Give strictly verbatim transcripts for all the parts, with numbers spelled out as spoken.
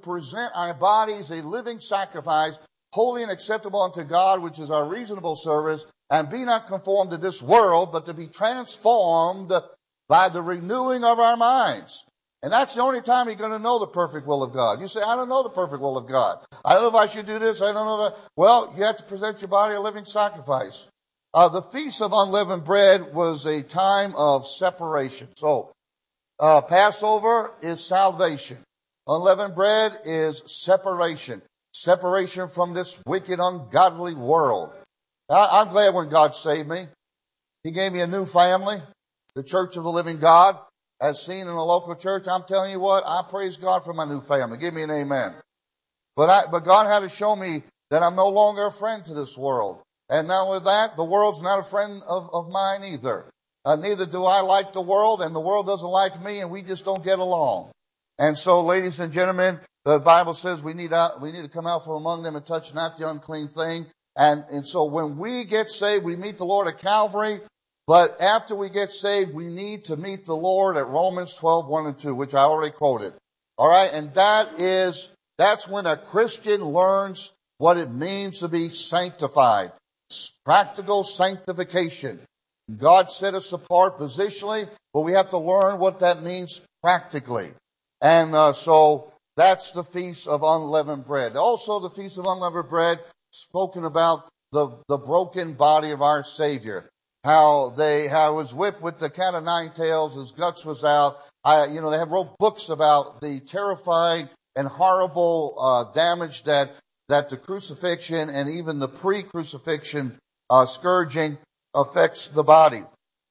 present our bodies a living sacrifice, holy and acceptable unto God, which is our reasonable service, and be not conformed to this world, but to be transformed by the renewing of our minds. And that's the only time you're going to know the perfect will of God. You say, I don't know the perfect will of God. I don't know if I should do this. I don't know that. Well, you have to present your body a living sacrifice. Uh, the Feast of Unleavened Bread was a time of separation. So, uh, Passover is salvation. Unleavened bread is separation. Separation from this wicked, ungodly world. I, I'm glad when God saved me. He gave me a new family, the Church of the Living God. As seen in a local church, I'm telling you what, I praise God for my new family. Give me an amen. But I, but God had to show me that I'm no longer a friend to this world. And not only that, the world's not a friend of, of mine either. Uh, neither do I like the world, and the world doesn't like me, and we just don't get along. And so, ladies and gentlemen, the Bible says we need out, we need to come out from among them and touch not the unclean thing. And, and so when we get saved, we meet the Lord at Calvary. But after we get saved, we need to meet the Lord at Romans twelve, one and two, which I already quoted. All right. And that is, that's when a Christian learns what it means to be sanctified. Practical sanctification. God set us apart positionally, but we have to learn what that means practically. And uh, so that's the Feast of Unleavened Bread. Also, the Feast of Unleavened Bread, spoken about the, the broken body of our Savior. How they, how it was whipped with the cat of nine tails, his guts was out. I, you know, they have wrote books about the terrifying and horrible uh, damage that that the crucifixion and even the pre-crucifixion uh, scourging affects the body,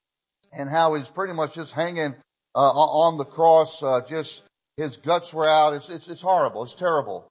and how he's pretty much just hanging uh, on the cross. Uh, just his guts were out. It's, it's it's horrible. It's terrible.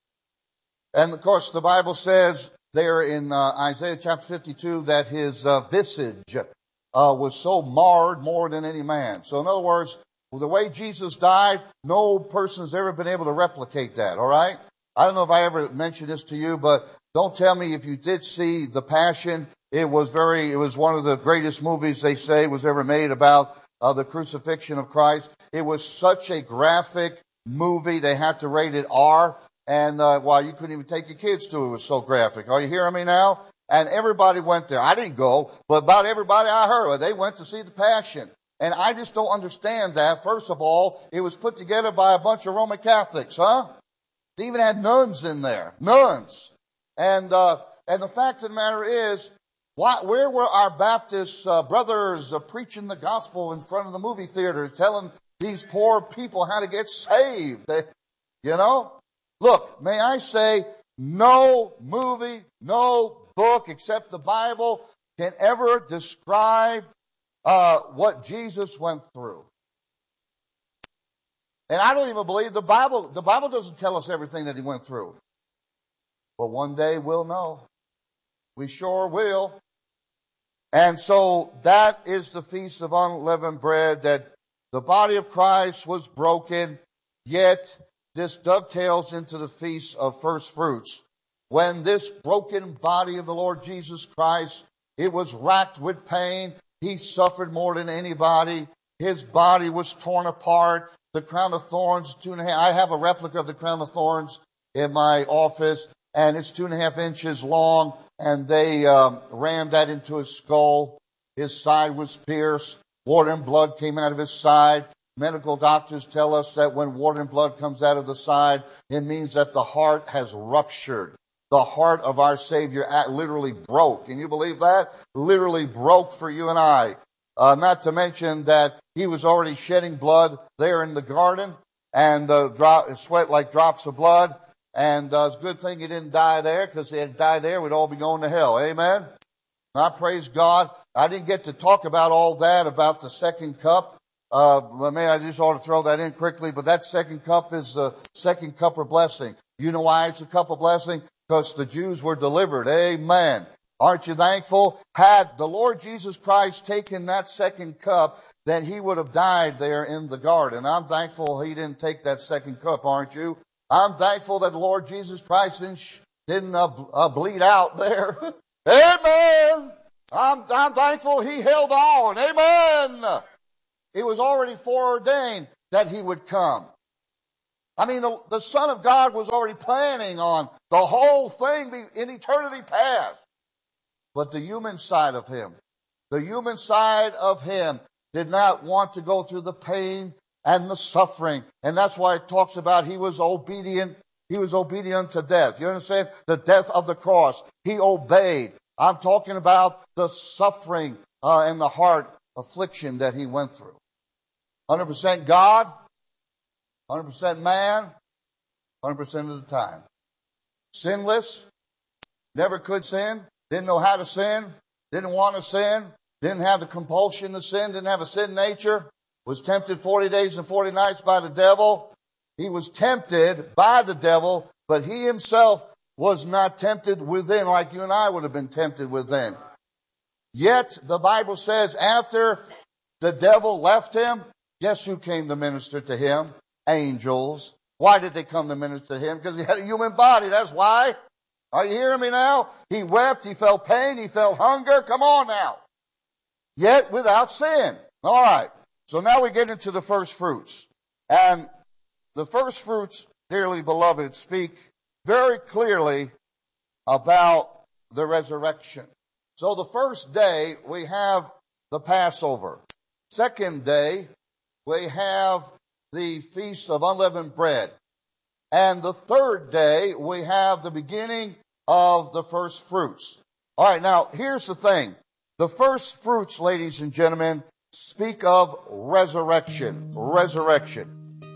And of course, the Bible says there in uh, Isaiah chapter fifty-two that his uh, visage uh, was so marred more than any man. So in other words, the way Jesus died, no person's ever been able to replicate that, all right? I don't know if I ever mentioned this to you, but don't tell me if you did see The Passion. It was very, it was one of the greatest movies they say was ever made about uh, the crucifixion of Christ. It was such a graphic movie, they had to rate it R. And, uh, well, you couldn't even take your kids to it. It was so graphic. Are you hearing me now? And everybody went there. I didn't go, but about everybody I heard, they went to see The Passion. And I just don't understand that. First of all, it was put together by a bunch of Roman Catholics, huh? They even had nuns in there. Nuns. And, uh, and the fact of the matter is, why, where were our Baptist uh, brothers uh, preaching the gospel in front of the movie theaters, telling these poor people how to get saved? They, you know? Look, may I say, no movie, no book except the Bible can ever describe uh, what Jesus went through. And I don't even believe the Bible, the Bible doesn't tell us everything that he went through. But one day we'll know. We sure will. And so that is the Feast of Unleavened Bread, that the body of Christ was broken, yet this dovetails into the Feast of First Fruits. When this broken body of the Lord Jesus Christ, it was racked with pain. He suffered more than anybody. His body was torn apart. The crown of thorns, two and a half. I have a replica of the crown of thorns in my office, and it's two and a half inches long, and they um, rammed that into his skull. His side was pierced. Water and blood came out of his side. Medical doctors tell us that when water and blood comes out of the side, it means that the heart has ruptured. The heart of our Savior literally broke. Can you believe that? Literally broke for you and I. Uh, not to mention that he was already shedding blood there in the garden, and uh, drop, sweat like drops of blood. And uh, it's a good thing he didn't die there, because if he had died there, we'd all be going to hell. Amen? And I praise God. I didn't get to talk about all that, about the second cup. Uh, but man, I just ought to throw that in quickly. But that second cup is the second cup of blessing. You know why it's a cup of blessing? Because the Jews were delivered. Amen. Aren't you thankful? Had the Lord Jesus Christ taken that second cup, then he would have died there in the garden. I'm thankful he didn't take that second cup, aren't you? I'm thankful that the Lord Jesus Christ didn't, didn't uh, uh, bleed out there. Amen. I'm, I'm thankful he held on. Amen. It was already foreordained that he would come. I mean, the, the Son of God was already planning on the whole thing in eternity past. But the human side of him, the human side of him did not want to go through the pain and the suffering. And that's why it talks about he was obedient. He was obedient to death. You understand? The death of the cross. He obeyed. I'm talking about the suffering uh, and the heart affliction that he went through. one hundred percent God, one hundred percent man, one hundred percent of the time. Sinless, never could sin, didn't know how to sin, didn't want to sin, didn't have the compulsion to sin, didn't have a sin nature, was tempted forty days and forty nights by the devil. He was tempted by the devil, but he himself was not tempted within like you and I would have been tempted within. Yet, the Bible says, after the devil left him, guess who came to minister to him? Angels. Why did they come to minister to him? Because he had a human body, that's why. Are you hearing me now? He wept, he felt pain, he felt hunger. Come on now. Yet without sin. All right. So now we get into the first fruits. And the first fruits, dearly beloved, speak very clearly about the resurrection. So the first day, we have the Passover. Second day, we have the Feast of Unleavened Bread. And the third day, we have the beginning of the first fruits. All right, now, here's the thing. The first fruits, ladies and gentlemen, speak of resurrection. Resurrection.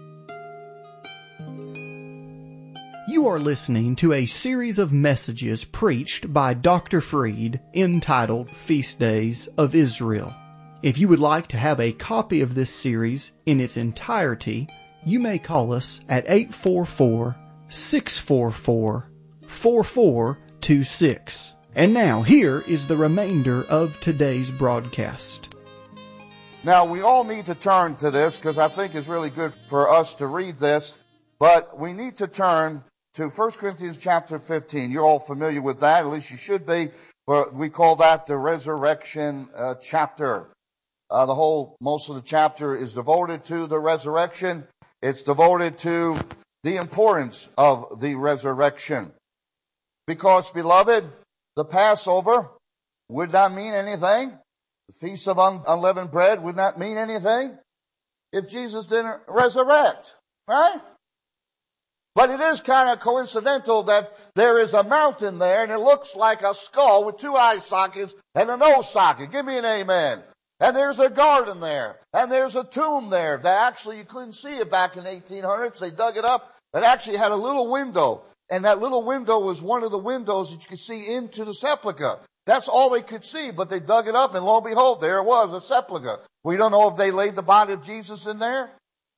You are listening to a series of messages preached by Doctor Freed entitled Feast Days of Israel. If you would like to have a copy of this series in its entirety, you may call us at eight four four, six four four, four four two six. And now, here is the remainder of today's broadcast. Now, we all need to turn to this because I think it's really good for us to read this, but we need to turn to First Corinthians chapter fifteen. You're all familiar with that, at least you should be. But we call that the resurrection uh, chapter. Uh, the whole, most of the chapter is devoted to the resurrection. It's devoted to the importance of the resurrection. Because, beloved, the Passover would not mean anything. The Feast of Un- Unleavened Bread would not mean anything if Jesus didn't resurrect. Right? But it is kind of coincidental that there is a mountain there and it looks like a skull with two eye sockets and a nose socket. Give me an amen. And there's a garden there. And there's a tomb there that actually you couldn't see it back in the eighteen hundreds. They dug it up. It actually had a little window. And that little window was one of the windows that you could see into the sepulchre. That's all they could see, but they dug it up and lo and behold, there it was, a sepulchre. We don't know if they laid the body of Jesus in there.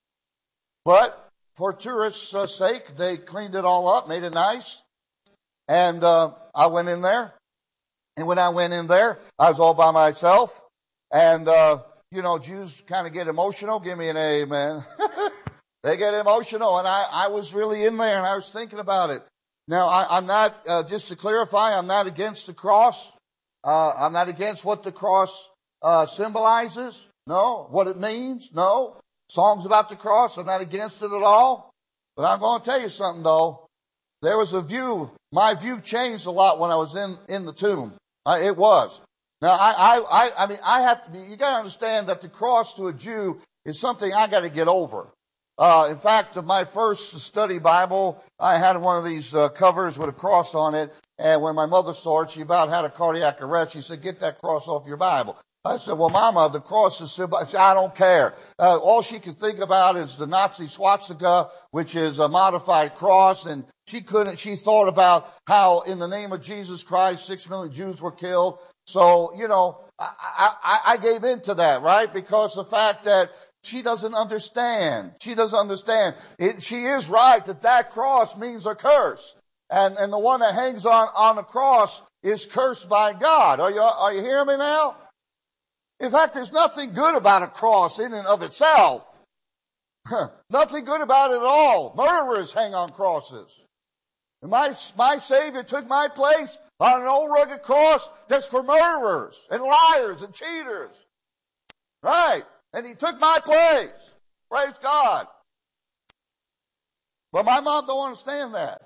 But for tourists' uh, sake, they cleaned it all up, made it nice. And uh, I went in there. And when I went in there, I was all by myself. And, uh, you know, Jews kind of get emotional. Give me an amen. They get emotional. And I, I was really in there and I was thinking about it. Now, I, I'm not, uh, just to clarify, I'm not against the cross. Uh, I'm not against what the cross uh, symbolizes. No. What it means. No. Songs about the cross, I'm not against it at all. But I'm going to tell you something, though. There was a view. My view changed a lot when I was in, in the tomb. Uh, it was. Now, I, I, I mean, I have to be, you got to understand that the cross to a Jew is something I got to get over. Uh, in fact, my first study Bible, I had one of these uh, covers with a cross on it. And when my mother saw it, she about had a cardiac arrest. She said, get that cross off your Bible. I said, well, Mama, the cross is symbol. I said, I don't care. Uh, all she could think about is the Nazi swastika, which is a modified cross. And she couldn't, she thought about how in the name of Jesus Christ, six million Jews were killed. So, you know, I, I, I gave in to that, right? Because the fact that she doesn't understand. She doesn't understand. It, she is right that that cross means a curse. And, and the one that hangs on, on the cross is cursed by God. Are you, are you hearing me now? In fact, there's nothing good about a cross in and of itself. Nothing good about it at all. Murderers hang on crosses. And my, my Savior took my place on an old rugged cross that's for murderers and liars and cheaters. Right. And he took my place. Praise God. But my mom don't understand that.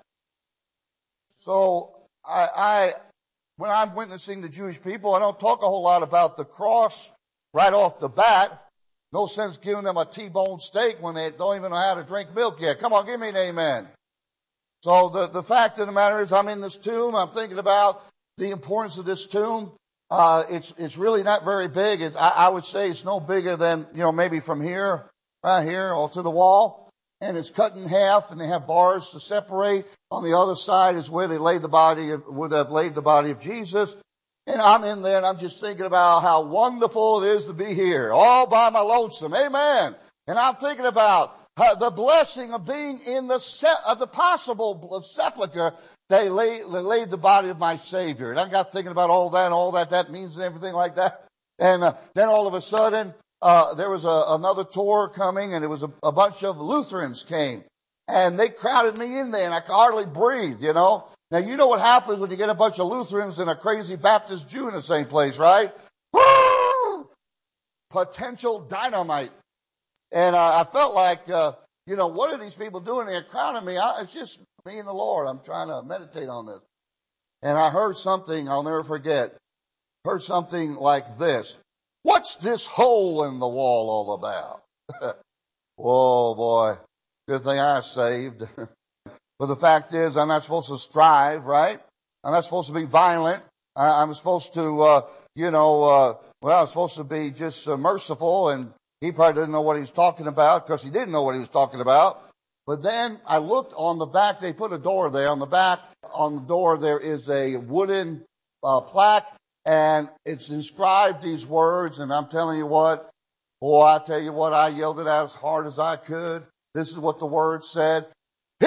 So I, I, when I'm witnessing the Jewish people, I don't talk a whole lot about the cross right off the bat. No sense giving them a T-bone steak when they don't even know how to drink milk yet. Come on, give me an amen. So the, the fact of the matter is I'm in this tomb. I'm thinking about the importance of this tomb. Uh, it's, it's really not very big. It, I, I would say it's no bigger than, you know, maybe from here, right here, all to the wall. And it's cut in half, and they have bars to separate. On the other side is where they laid the body of, would have laid the body of Jesus. And I'm in there, and I'm just thinking about how wonderful it is to be here, all by my lonesome. Amen. And I'm thinking about how the blessing of being in the se- of the possible sepulcher. They laid, they laid the body of my Savior. And I got thinking about all that and all that that means and everything like that. And uh, then all of a sudden, uh, there was a, another tour coming, and it was a, a bunch of Lutherans came. And they crowded me in there, and I could hardly breathe, you know. Now, you know what happens when you get a bunch of Lutherans and a crazy Baptist Jew in the same place, right? Woo! Potential dynamite. And uh, I felt like, uh, you know, what are these people doing there crowding me? I, it's just me and the Lord. I'm trying to meditate on this. And I heard something I'll never forget. Heard something like this. What's this hole in the wall all about? Whoa, boy. Good thing I saved. But the fact is, I'm not supposed to strive, right? I'm not supposed to be violent. I, I'm supposed to, uh, you know, uh, well, I'm supposed to be just uh, merciful. And he probably didn't know what he was talking about because he didn't know what he was talking about. But then I looked on the back. They put a door there. On the back, on the door, there is a wooden uh, plaque. And it's inscribed these words. And I'm telling you what, boy, I tell you what, I yelled it out as hard as I could. This is what the word said. He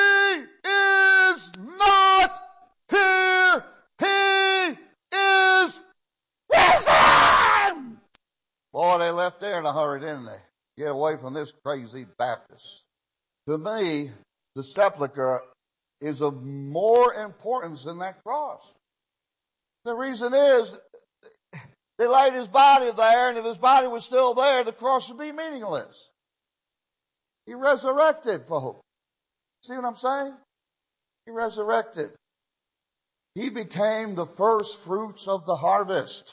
is not here. He is risen. Boy, they left there in a hurry, didn't they? Get away from this crazy Baptist. To me, the sepulcher is of more importance than that cross. The reason is, they laid his body there, and if his body was still there, the cross would be meaningless. He resurrected, folks. See what I'm saying? He resurrected. He became the first fruits of the harvest.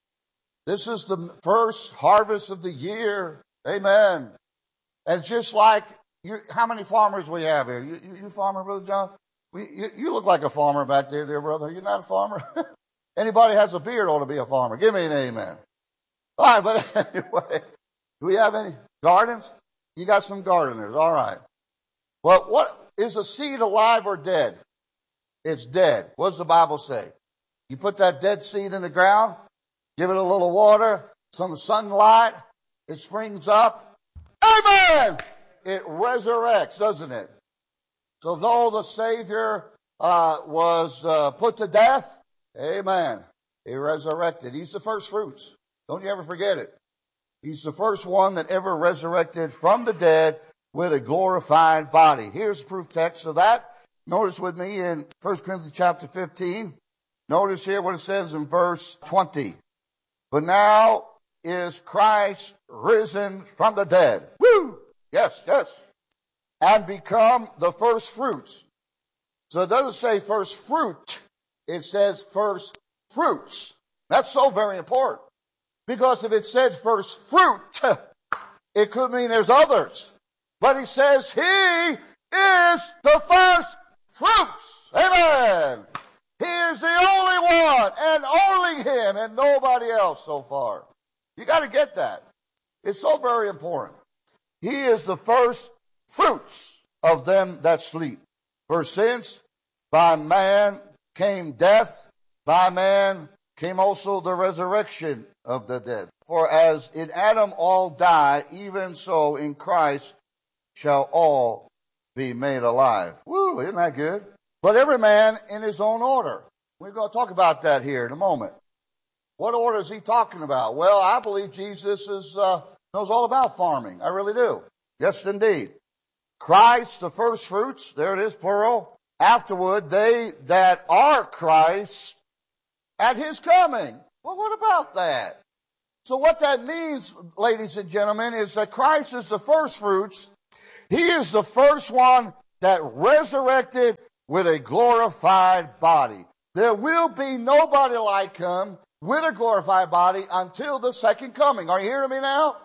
This is the first harvest of the year. Amen. And just like, you, how many farmers we have here? You, you, you farmer, Brother John? We, you, you look like a farmer back there, dear brother. You're not a farmer? Anybody has a beard ought to be a farmer. Give me an amen. All right, but anyway, do we have any gardens? You got some gardeners. All right. Well, what is a seed alive or dead? It's dead. What does the Bible say? You put that dead seed in the ground, give it a little water, some sunlight, it springs up. Amen! It resurrects, doesn't it? So though the Savior uh, was uh, put to death, amen, he resurrected. He's the first fruits. Don't you ever forget it. He's the first one that ever resurrected from the dead with a glorified body. Here's the proof text of that. Notice with me in First Corinthians chapter fifteen. Notice here what it says in verse twenty. But now is Christ risen from the dead. Woo! Yes, yes. And become the first fruits. So it doesn't say first fruit. It says first fruits. That's so very important. Because if it said first fruit, it could mean there's others. But he says he is the first fruits. Amen. He is the only one and only him and nobody else so far. You got to get that. It's so very important. He is the first fruits of them that sleep. For since by man came death, by man came also the resurrection of the dead. For as in Adam all die, even so in Christ shall all be made alive. Woo, isn't that good? But every man in his own order. We're going to talk about that here in a moment. What order is he talking about? Well, I believe Jesus is, uh, knows all about farming. I really do. Yes, indeed. Christ, the first fruits, there it is, plural. Afterward, they that are Christ at his coming. Well, what about that? So what that means, ladies and gentlemen, is that Christ is the first fruits. He is the first one that resurrected with a glorified body. There will be nobody like him with a glorified body until the second coming. Are you hearing me now?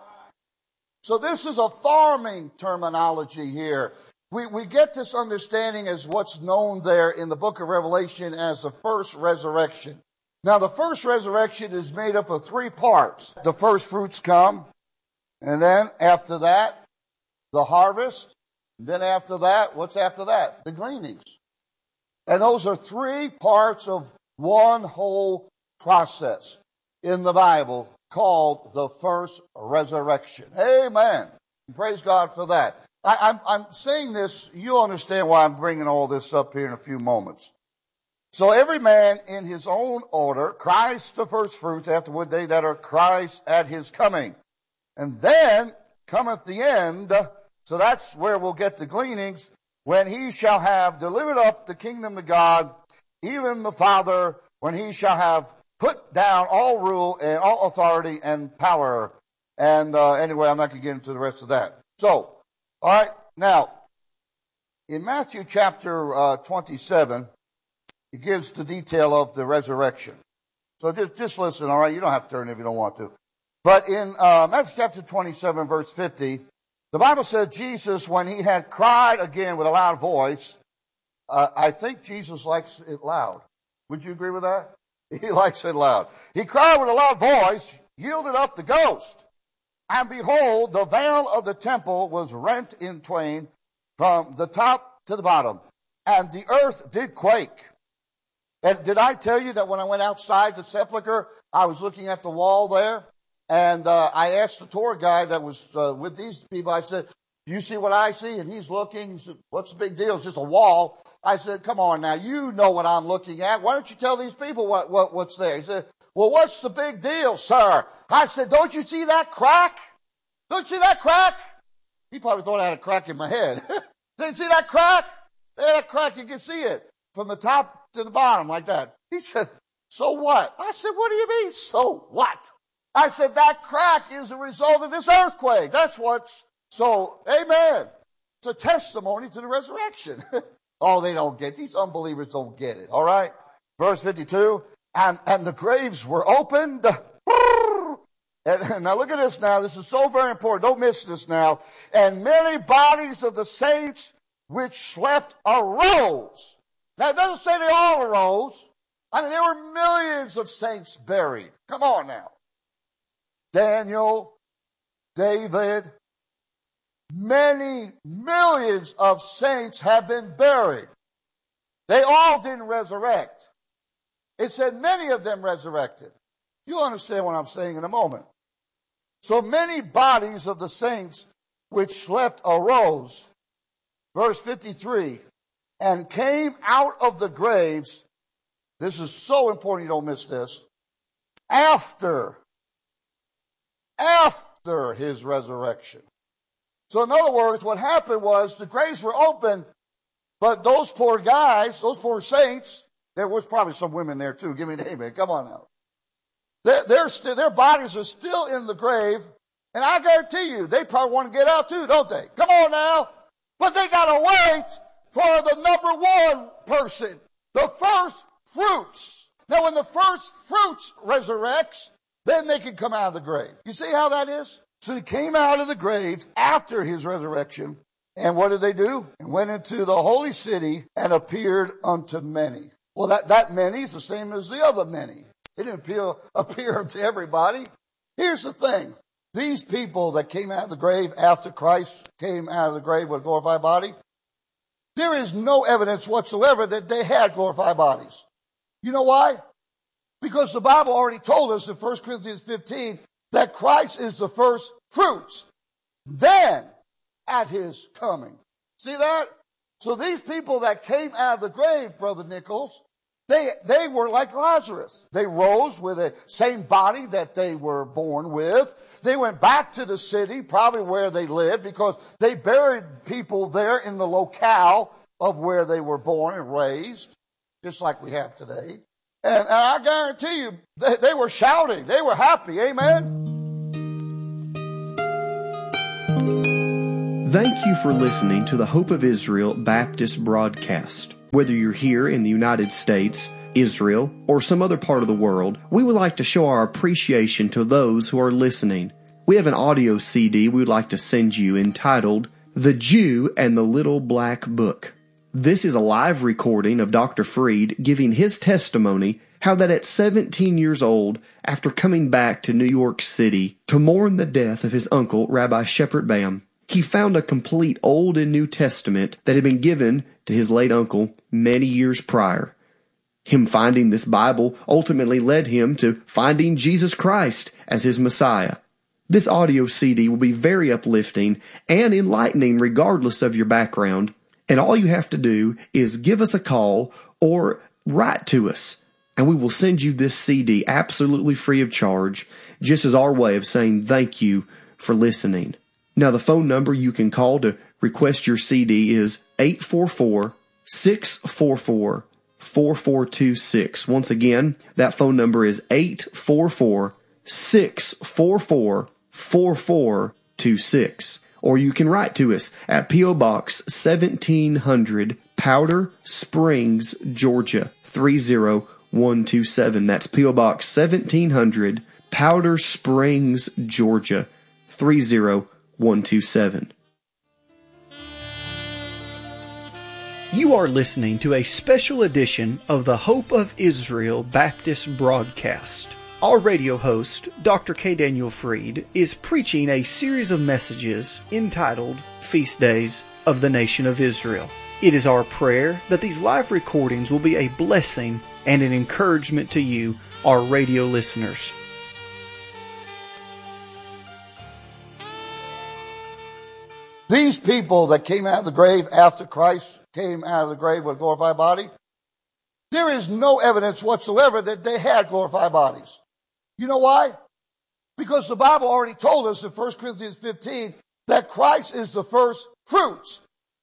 So this is a farming terminology here. We, we get this understanding as what's known there in the book of Revelation as the first resurrection. Now, the first resurrection is made up of three parts. The first fruits come, and then after that, the harvest. And then after that, what's after that? The gleanings. And those are three parts of one whole process in the Bible called the first resurrection. Amen. Praise God for that. I, I'm, I'm saying this, you'll understand why I'm bringing all this up here in a few moments. So every man in his own order, Christ the first fruits, afterward they that are Christ at his coming. And then cometh the end, so that's where we'll get the gleanings, when he shall have delivered up the kingdom of God, even the Father, when he shall have put down all rule and all authority and power. And uh, anyway, I'm not going to get into the rest of that. So, all right, now, in Matthew chapter uh, twenty-seven, it gives the detail of the resurrection. So just, just listen, all right? You don't have to turn if you don't want to. But in uh, Matthew chapter twenty-seven, verse fifty, the Bible said Jesus, when he had cried again with a loud voice, uh, I think Jesus likes it loud. Would you agree with that? He likes it loud. He cried with a loud voice, yielded up the ghost. And behold, the veil of the temple was rent in twain from the top to the bottom, and the earth did quake. And did I tell you that when I went outside the sepulcher, I was looking at the wall there, and uh, I asked the tour guide that was uh, with these people, I said, do you see what I see? And he's looking, he said, what's the big deal? It's just a wall. I said, come on now, you know what I'm looking at. Why don't you tell these people what, what what's there? He said, well, what's the big deal, sir? I said, don't you see that crack? Don't you see that crack? He probably thought I had a crack in my head. Did you see that crack? There, that crack, you can see it from the top to the bottom like that. He said, so what? I said, what do you mean, so what? I said, that crack is a result of this earthquake. That's what's, so, amen. It's a testimony to the resurrection. Oh, they don't get, these unbelievers don't get it, all right? Verse fifty-two, and, and the graves were opened. And, and now look at this now. This is so very important. Don't miss this now. And many bodies of the saints which slept arose. Now it doesn't say they all arose. I mean, there were millions of saints buried. Come on now. Daniel, David, many millions of saints have been buried. They all didn't resurrect. It said many of them resurrected. You'll understand what I'm saying in a moment. So many bodies of the saints which slept arose. Verse fifty-three, and came out of the graves. This is so important you don't miss this. After, after his resurrection. So in other words, what happened was the graves were open, but those poor guys, those poor saints, there was probably some women there too. Give me an amen. Come on now. They're, they're still, their bodies are still in the grave, and I guarantee you, they probably want to get out too, don't they? Come on now. But they got to wait for the number one person, the first fruits. Now, when the first fruits resurrects, then they can come out of the grave. You see how that is? So they came out of the grave after his resurrection, and what did they do? And went into the holy city and appeared unto many. Well, that, that many is the same as the other many. It didn't appear, appear to everybody. Here's the thing. These people that came out of the grave after Christ came out of the grave with a glorified body, there is no evidence whatsoever that they had glorified bodies. You know why? Because the Bible already told us in First Corinthians fifteen that Christ is the first fruits. Then, at his coming. See that? So these people that came out of the grave, Brother Nichols, They, they were like Lazarus. They rose with the same body that they were born with. They went back to the city, probably where they lived, because they buried people there in the locale of where they were born and raised, just like we have today. And, and I guarantee you, they, they were shouting. They were happy. Amen? Thank you for listening to the Hope of Israel Baptist broadcast. Whether you're here in the United States, Israel, or some other part of the world, we would like to show our appreciation to those who are listening. We have an audio C D we would like to send you entitled, The Jew and the Little Black Book. This is a live recording of Doctor Freed giving his testimony how that at seventeen years old, after coming back to New York City to mourn the death of his uncle, Rabbi Shepard Bam, he found a complete Old and New Testament that had been given to his late uncle many years prior. Him finding this Bible ultimately led him to finding Jesus Christ as his Messiah. This audio C D will be very uplifting and enlightening regardless of your background, and all you have to do is give us a call or write to us, and we will send you this C D absolutely free of charge, just as our way of saying thank you for listening. Now, the phone number you can call to request your C D is eight four four, six four four, four four two six. Once again, that phone number is eight four four, six four four, four four two six. Or you can write to us at P O Box seventeen hundred, Powder Springs, Georgia, three zero one two seven. That's P O Box seventeen hundred, Powder Springs, Georgia, three zero one two seven. You are listening to a special edition of the Hope of Israel Baptist broadcast. Our radio host, Doctor K. Daniel Freed, is preaching a series of messages entitled Feast Days of the Nation of Israel. It is our prayer that these live recordings will be a blessing and an encouragement to you, our radio listeners. These people that came out of the grave after Christ came out of the grave with a glorified body, there is no evidence whatsoever that they had glorified bodies. You know why? Because the Bible already told us in First Corinthians fifteen that Christ is the first fruits,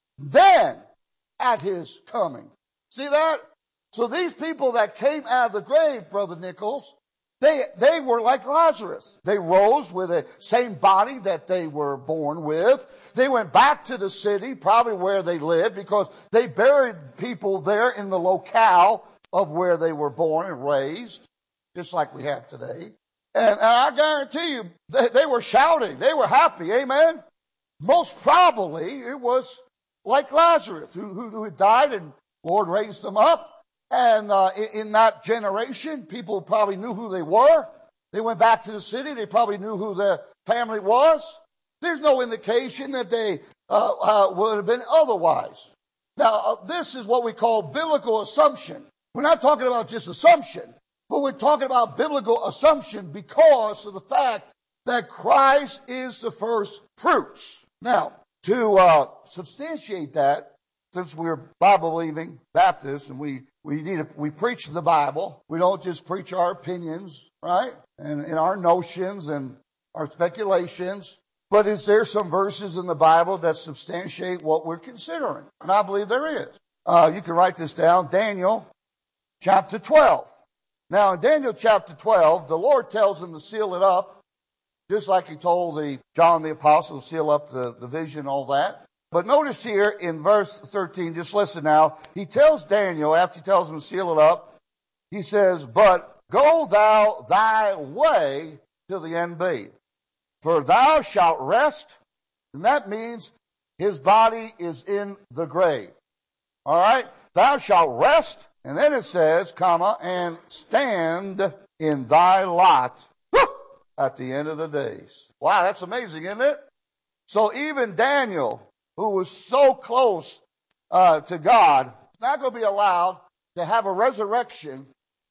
then at his coming. See that? So these people that came out of the grave, Brother Nichols, They, they were like Lazarus. They rose with the same body that they were born with. They went back to the city, probably where they lived, because they buried people there in the locale of where they were born and raised, just like we have today. And, and I guarantee you, they, they were shouting. They were happy. Amen? Most probably, it was like Lazarus, who, who, who had died, and the Lord raised him up. And uh, in, in that generation, people probably knew who they were. They went back to the city. They probably knew who their family was. There's no indication that they uh, uh, would have been otherwise. Now, uh, this is what we call biblical assumption. We're not talking about just assumption, but we're talking about biblical assumption because of the fact that Christ is the first fruits. Now, to uh, substantiate that, since we're Bible-believing Baptists and we We need to, we preach the Bible. We don't just preach our opinions, right? And, and our notions and our speculations. But is there some verses in the Bible that substantiate what we're considering? And I believe there is. Uh, you can write this down. Daniel chapter twelve. Now in Daniel chapter twelve, the Lord tells him to seal it up, just like he told the John the Apostle to seal up the, the vision, all that. But notice here in verse thirteen, just listen now. He tells Daniel, after he tells him to seal it up, he says, "But go thou thy way till the end be, for thou shalt rest." And that means his body is in the grave. All right? Thou shalt rest. And then it says, comma, and stand in thy lot at the end of the days. Wow, that's amazing, isn't it? So even Daniel, who was so close uh, to God, is not going to be allowed to have a resurrection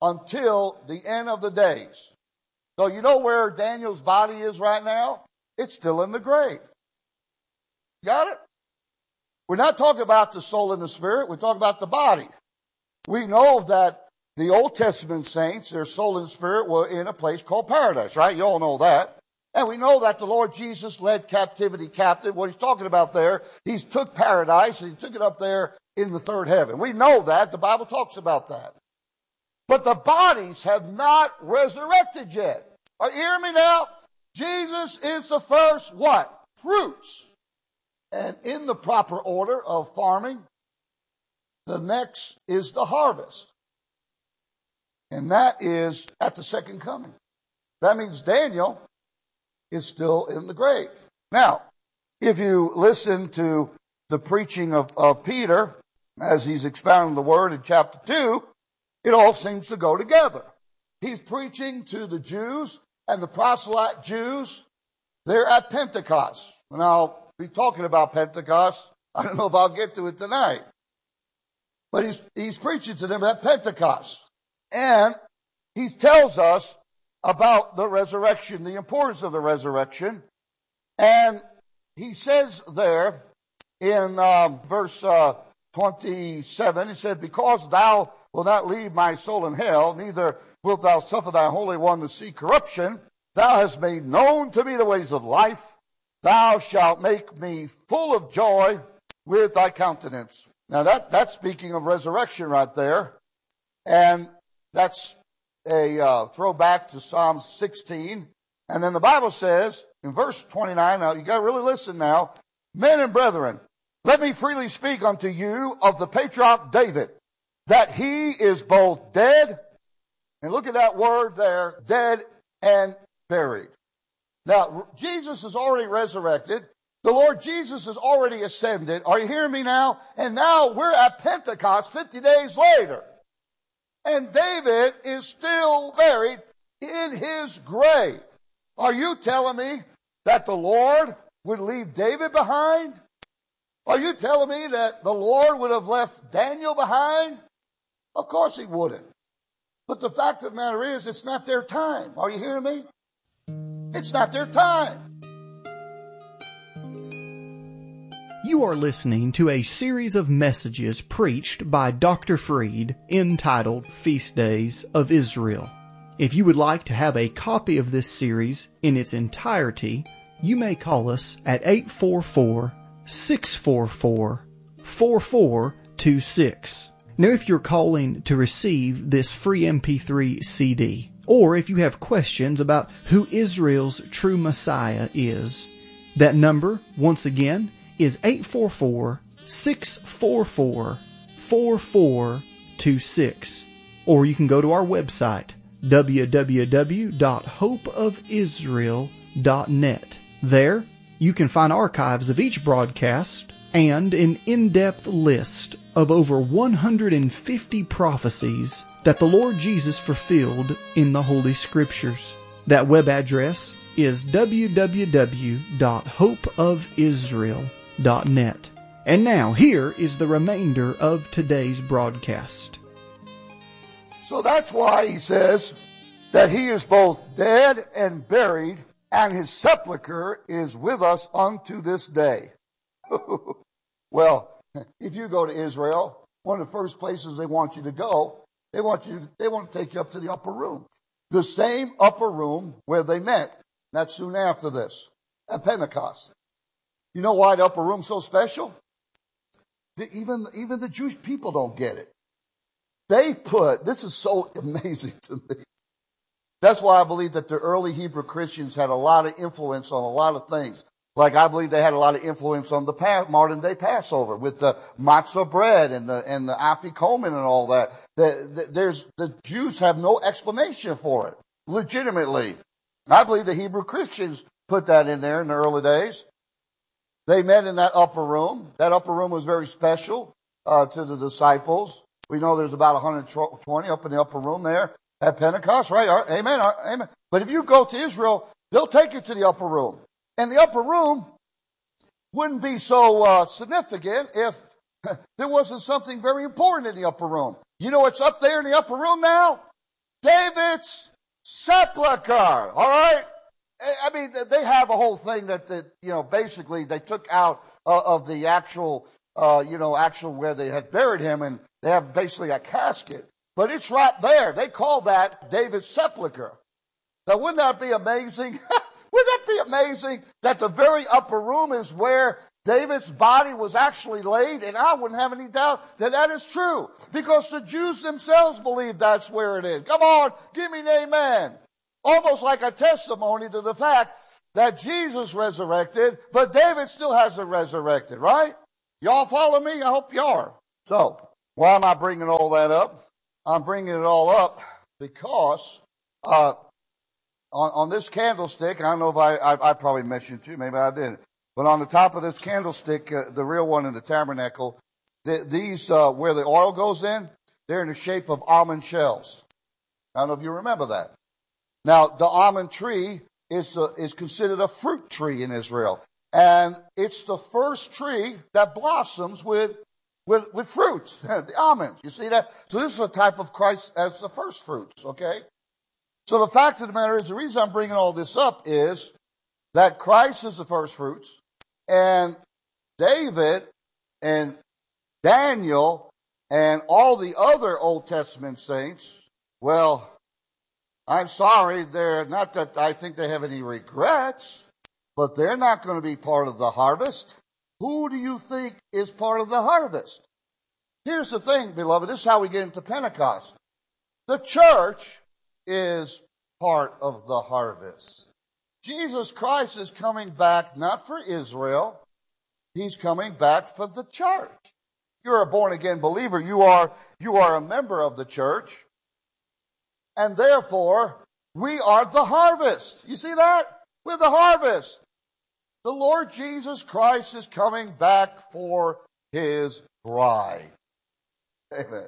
until the end of the days. So you know where Daniel's body is right now? It's still in the grave. Got it? We're not talking about the soul and the spirit. We're talking about the body. We know that the Old Testament saints, their soul and spirit, were in a place called paradise, right? You all know that. And we know that the Lord Jesus led captivity captive. What he's talking about there, he's took paradise and he took it up there in the third heaven. We know that. The Bible talks about that. But the bodies have not resurrected yet. Are you hearing me now? Jesus is the first what? Fruits. And in the proper order of farming, the next is the harvest. And that is at the second coming. That means Daniel is still in the grave. Now, if you listen to the preaching of, of Peter, as he's expounding the word in chapter two, it all seems to go together. He's preaching to the Jews and the proselyte Jews. They're at Pentecost. And I'll be talking about Pentecost. I don't know if I'll get to it tonight. But he's, he's preaching to them at Pentecost. And he tells us about the resurrection, the importance of the resurrection. And he says there in um, verse uh, twenty-seven, he said, because thou wilt not leave my soul in hell, neither wilt thou suffer thy Holy One to see corruption. Thou hast made known to me the ways of life. Thou shalt make me full of joy with thy countenance. Now that, that's speaking of resurrection right there. And that's a uh, throwback to Psalm sixteen. And then the Bible says in verse twenty-nine, now you got to really listen now. Men and brethren, let me freely speak unto you of the patriarch David, that he is both dead, and look at that word there, dead and buried. Now, Jesus is already resurrected. The Lord Jesus is already ascended. Are you hearing me now? And now we're at Pentecost fifty days later. And David is still buried in his grave. Are you telling me that the Lord would leave David behind? Are you telling me that the Lord would have left Daniel behind? Of course he wouldn't. But the fact of the matter is, it's not their time. Are you hearing me? It's not their time. You are listening to a series of messages preached by Doctor Freed entitled Feast Days of Israel. If you would like to have a copy of this series in its entirety, you may call us at eight four four, six four four, four four two six. Now, if you're calling to receive this free M P three C D, or if you have questions about who Israel's true Messiah is, that number, once again, is eight four four, six four four, four four two six. Or you can go to our website, w w w dot hope of israel dot net. There, you can find archives of each broadcast and an in-depth list of over one hundred fifty prophecies that the Lord Jesus fulfilled in the Holy Scriptures. That web address is w w w dot hope of israel dot net. And now, here is the remainder of today's broadcast. So that's why he says that he is both dead and buried, and his sepulcher is with us unto this day. Well, if you go to Israel, one of the first places they want you to go, they want you, they want to take you up to the upper room. The same upper room where they met. That's soon after this, at Pentecost. You know why the upper room's so special? The, even, even the Jewish people don't get it. They put, this is so amazing to me. That's why I believe that the early Hebrew Christians had a lot of influence on a lot of things. Like I believe they had a lot of influence on the modern day Passover with the matzah bread and the and the afikomen and all that. The, the, there's the Jews have no explanation for it, legitimately. I believe the Hebrew Christians put that in there in the early days. They met in that upper room. That upper room was very special uh, to the disciples. We know there's about one hundred twenty up in the upper room there at Pentecost, right? Amen. Amen. But if you go to Israel, they'll take you to the upper room. And the upper room wouldn't be so uh, significant if there wasn't something very important in the upper room. You know what's up there in the upper room now? David's sepulcher, all right? I mean, they have a whole thing that, that you know, basically they took out uh, of the actual, uh, you know, actual where they had buried him, and they have basically a casket. But it's right there. They call that David's sepulcher. Now, wouldn't that be amazing? Wouldn't that be amazing that the very upper room is where David's body was actually laid? And I wouldn't have any doubt that that is true, because the Jews themselves believe that's where it is. Come on, give me an amen. Almost like a testimony to the fact that Jesus resurrected, but David still hasn't resurrected, right? Y'all follow me? I hope you are. So, why am I bringing all that up? I'm bringing it all up because uh, on, on this candlestick, I don't know if I, I, I probably mentioned it too, maybe I didn't, but on the top of this candlestick, uh, the real one in the tabernacle, the, these, uh, where the oil goes in, they're in the shape of almond shells. I don't know if you remember that. Now, the almond tree is a, is considered a fruit tree in Israel. And it's the first tree that blossoms with, with, with fruit, the almonds. You see that? So this is a type of Christ as the first fruits, okay? So the fact of the matter is, the reason I'm bringing all this up is that Christ is the first fruits, and David and Daniel and all the other Old Testament saints, well, I'm sorry, they're not that I think they have any regrets, but they're not going to be part of the harvest. Who do you think is part of the harvest? Here's the thing, beloved. This is how we get into Pentecost. The church is part of the harvest. Jesus Christ is coming back not for Israel. He's coming back for the church. You're a born-again believer. You are, you are a member of the church. And therefore, we are the harvest. You see that? We're the harvest. The Lord Jesus Christ is coming back for His bride. Amen.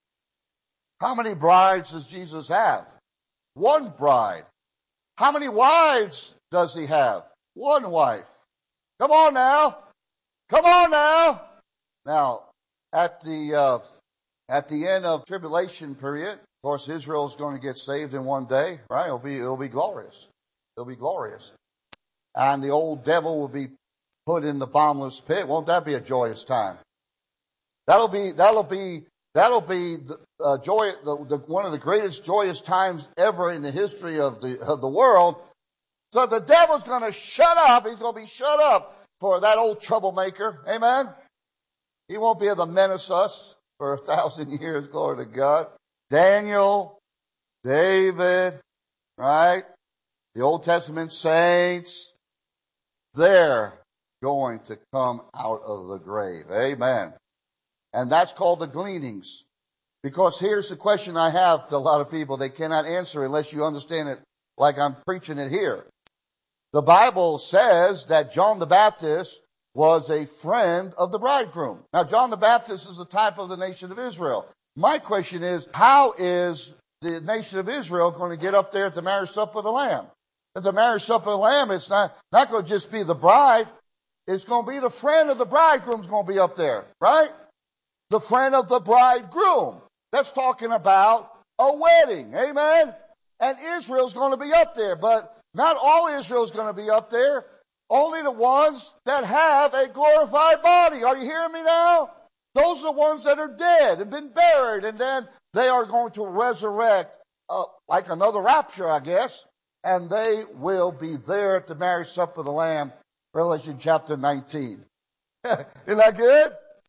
How many brides does Jesus have? One bride. How many wives does He have? One wife. Come on now. Come on now. Now, at the uh, at the end of tribulation period, of course, Israel is going to get saved in one day, right? It'll be it'll be glorious. It'll be glorious. And the old devil will be put in the bottomless pit. Won't that be a joyous time? That'll be that'll be that'll be the, uh, joy. The, the, one of the greatest joyous times ever in the history of the of the world. So the devil's going to shut up. He's going to be shut up for that old troublemaker. Amen. He won't be able to menace us for a thousand years. Glory to God. Daniel, David, right? The Old Testament saints. They're going to come out of the grave. Amen. And that's called the gleanings. Because here's the question I have to a lot of people. They cannot answer unless you understand it like I'm preaching it here. The Bible says that John the Baptist was a friend of the bridegroom. Now, John the Baptist is a type of the nation of Israel. My question is, how is the nation of Israel going to get up there at the marriage supper of the Lamb? At the marriage supper of the Lamb, it's not, not going to just be the bride. It's going to be the friend of the bridegroom's going to be up there, right? The friend of the bridegroom. That's talking about a wedding, amen? And Israel's going to be up there, but not all Israel's going to be up there. Only the ones that have a glorified body. Are you hearing me now? Those are the ones that are dead and been buried, and then they are going to resurrect uh, like another rapture, I guess. And they will be there at the marriage supper of the Lamb, Revelation chapter nineteen. Isn't that good?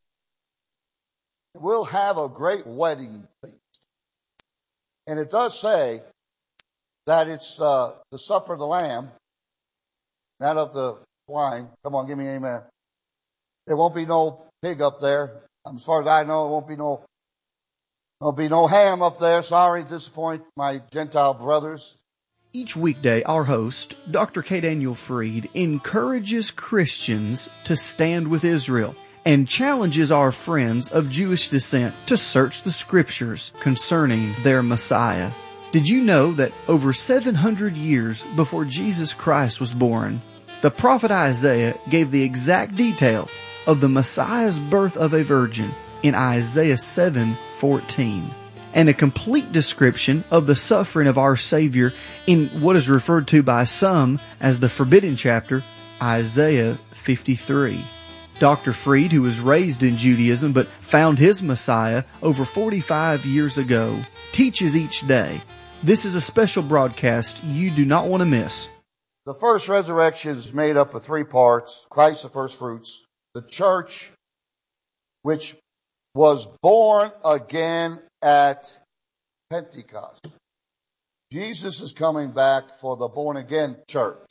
We'll have a great wedding feast. And it does say that it's uh, the supper of the Lamb, not of the swine. Come on, give me an amen. There won't be no pig up there. As far as I know, there won't be no, won't be no ham up there. Sorry to disappoint my Gentile brothers. Each weekday, our host, Doctor K. Daniel Fried, encourages Christians to stand with Israel and challenges our friends of Jewish descent to search the Scriptures concerning their Messiah. Did you know that over seven hundred years before Jesus Christ was born, the prophet Isaiah gave the exact detail of the Messiah's birth of a virgin in Isaiah seven fourteen? And a complete description of the suffering of our Savior in what is referred to by some as the forbidden chapter, Isaiah fifty-three. Doctor Fried, who was raised in Judaism but found his Messiah over forty-five years ago, teaches each day. This is a special broadcast you do not want to miss. The first resurrection is made up of three parts. Christ the first fruits, the church, which was born again at Pentecost. Jesus is coming back for the born-again church.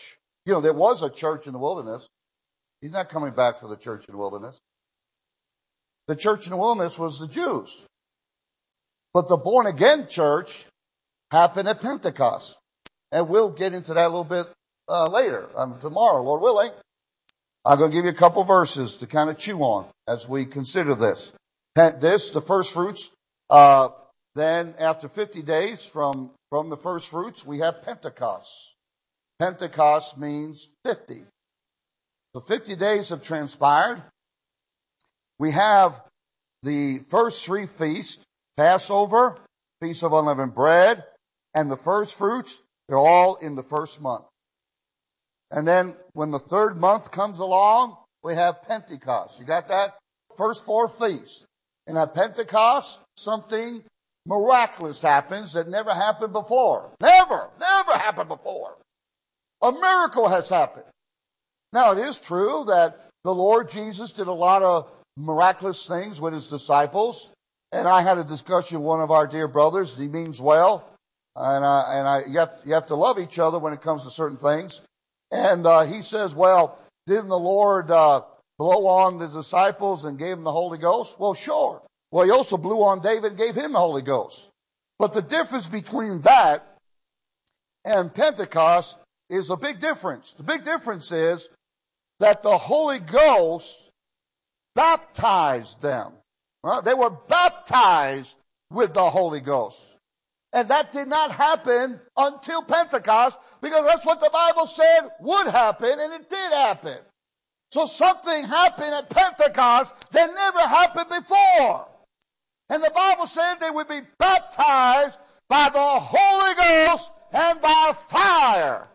You know, there was a church in the wilderness. He's not coming back for the church in the wilderness. The church in the wilderness was the Jews. But the born-again church happened at Pentecost. And we'll get into that a little bit uh, later, um, tomorrow, Lord willing. I'm going to give you a couple verses to kind of chew on as we consider this. This, the first fruits, uh, then after fifty days from, from the first fruits, we have Pentecost. Pentecost means fifty. So fifty days have transpired. We have the first three feasts, Passover, Feast of Unleavened Bread, and the first fruits. They're all in the first month. And then when the third month comes along, we have Pentecost. You got that? First four feasts. And at Pentecost, something miraculous happens that never happened before. Never, never happened before. A miracle has happened. Now, it is true that the Lord Jesus did a lot of miraculous things with his disciples. And I had a discussion with one of our dear brothers. He means well. And, uh, and I, you have, you have to love each other when it comes to certain things. And uh, he says, well, didn't the Lord uh, blow on the disciples and gave them the Holy Ghost? Well, sure. Well, he also blew on David and gave him the Holy Ghost. But the difference between that and Pentecost is a big difference. The big difference is that the Holy Ghost baptized them. Well, they were baptized with the Holy Ghost. And that did not happen until Pentecost, because that's what the Bible said would happen, and it did happen. So something happened at Pentecost that never happened before. And the Bible said they would be baptized by the Holy Ghost and by fire.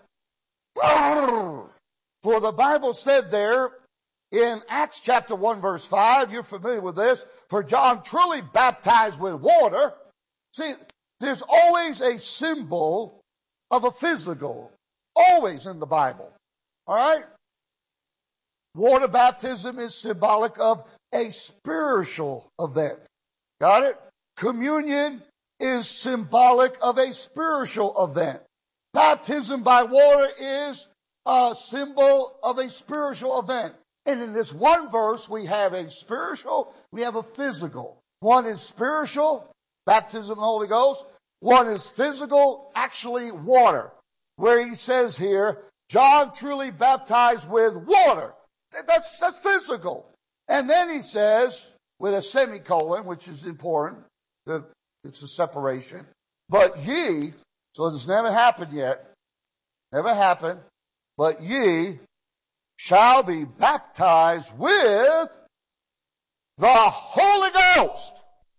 For the Bible said there in Acts chapter one verse five, you're familiar with this, for John truly baptized with water. See, there's always a symbol of a physical, always in the Bible. All right? Water baptism is symbolic of a spiritual event. Got it? Communion is symbolic of a spiritual event. Baptism by water is a symbol of a spiritual event. And in this one verse, we have a spiritual, we have a physical. One is spiritual, baptism of the Holy Ghost. One is physical, actually water. Where he says here, John truly baptized with water. That's, that's physical. And then he says, with a semicolon, which is important, that it's a separation. But ye, so this never happened yet, never happened, but ye shall be baptized with the Holy Ghost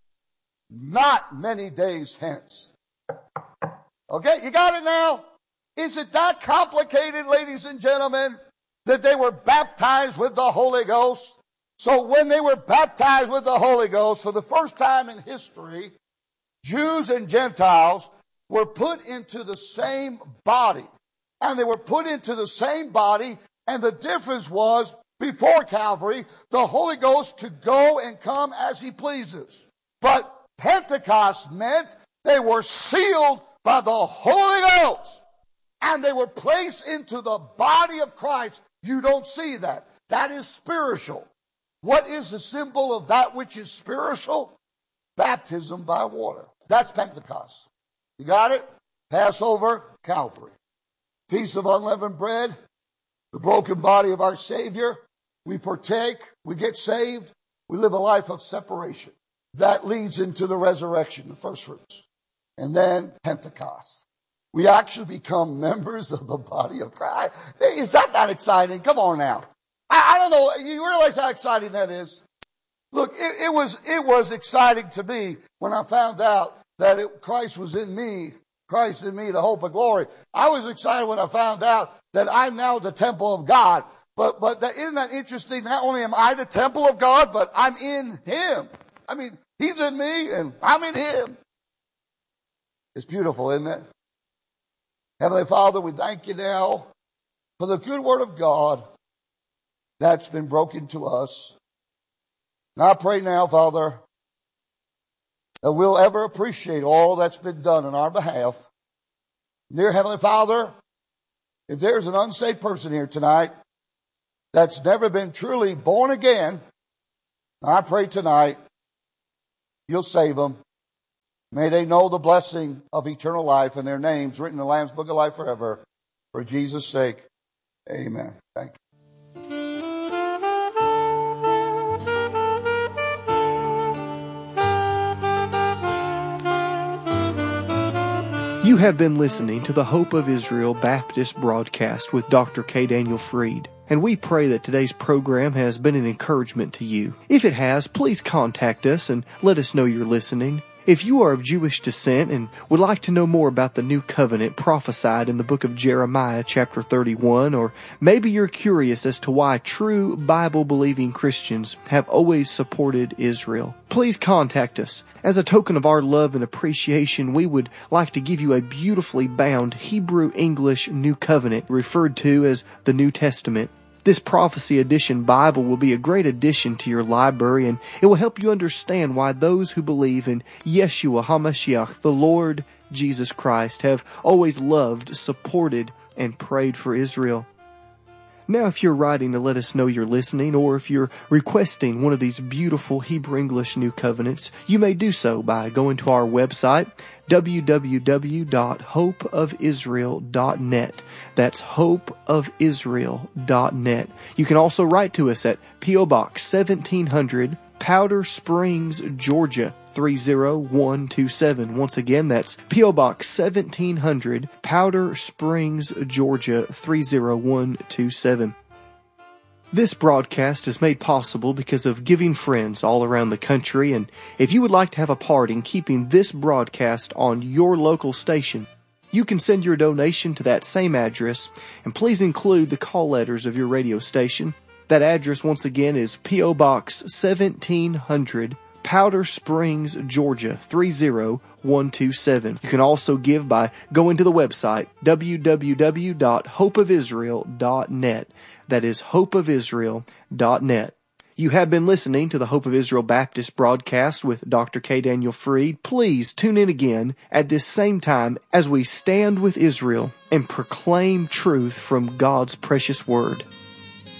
not many days hence. Okay, you got it now? Is it that complicated, ladies and gentlemen, that they were baptized with the Holy Ghost? So when they were baptized with the Holy Ghost, for the first time in history, Jews and Gentiles were put into the same body. And they were put into the same body, and the difference was, before Calvary, the Holy Ghost could go and come as he pleases. But Pentecost meant they were sealed by the Holy Ghost, and they were placed into the body of Christ. You don't see that. That is spiritual. What is the symbol of that which is spiritual? Baptism by water. That's Pentecost. You got it? Passover, Calvary. Feast of Unleavened Bread, the broken body of our Savior. We partake, we get saved, we live a life of separation. That leads into the resurrection, the first fruits. And then Pentecost. We actually become members of the body of Christ. Is that not exciting? Come on now. I, I don't know. You realize how exciting that is? Look, it, it was it was exciting to me when I found out that it, Christ was in me, Christ in me, the hope of glory. I was excited when I found out that I'm now the temple of God. But but that, isn't that interesting? Not only am I the temple of God, but I'm in Him. I mean, He's in me and I'm in Him. It's beautiful, isn't it? Heavenly Father, we thank you now for the good word of God that's been broken to us. And I pray now, Father, that we'll ever appreciate all that's been done on our behalf. Dear Heavenly Father, If there's an unsaved person here tonight that's never been truly born again, I pray tonight you'll save them. May they know the blessing of eternal life and their names written in the Lamb's Book of Life forever. For Jesus' sake, amen. Thank you. You have been listening to the Hope of Israel Baptist broadcast with Doctor K. Daniel Freed, and we pray that today's program has been an encouragement to you. If it has, please contact us and let us know you're listening. If you are of Jewish descent and would like to know more about the new covenant prophesied in the book of Jeremiah chapter thirty-one, or maybe you're curious as to why true Bible-believing Christians have always supported Israel, please contact us. As a token of our love and appreciation, we would like to give you a beautifully bound Hebrew-English New Covenant referred to as the New Testament. This Prophecy Edition Bible will be a great addition to your library, and it will help you understand why those who believe in Yeshua HaMashiach, the Lord Jesus Christ, have always loved, supported, and prayed for Israel. Now, if you're writing to let us know you're listening, or if you're requesting one of these beautiful Hebrew-English New Covenants, you may do so by going to our website, w w w dot hope of israel dot net. That's hope of israel dot net. You can also write to us at P O Box seventeen hundred, Powder Springs, Georgia, three zero one two seven. Once again, that's P O Box seventeen hundred, Powder Springs, Georgia, three zero one two seven. This broadcast is made possible because of giving friends all around the country, and if you would like to have a part in keeping this broadcast on your local station, you can send your donation to that same address, and please include the call letters of your radio station. That address, once again, is P O Box seventeen hundred, Powder Springs, Georgia, three zero one two seven. You can also give by going to the website, w w w dot hope of israel dot net. That is hope of israel dot net. You have been listening to the Hope of Israel Baptist broadcast with Doctor K. Daniel Freed. Please tune in again at this same time as we stand with Israel and proclaim truth from God's precious Word.